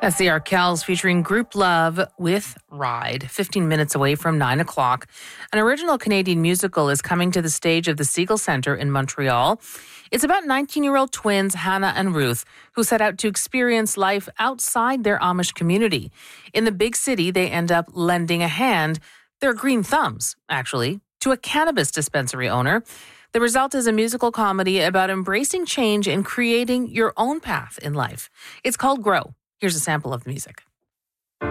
That's the Arkells featuring Group Love with Ride, 15 minutes away from 9 o'clock. An original Canadian musical is coming to the stage of the Segal Centre in Montreal. It's about 19-year-old twins Hannah and Ruth, who set out to experience life outside their Amish community. In the big city, they end up lending a hand, their green thumbs, actually, to a cannabis dispensary owner. The result is a musical comedy about embracing change and creating your own path in life. It's called Grow. Here's a sample of the music.